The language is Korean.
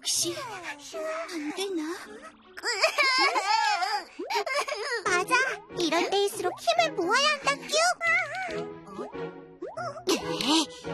혹시 안 되나? 맞아. 이럴 때일수록 힘을 모아야 한다, 큐.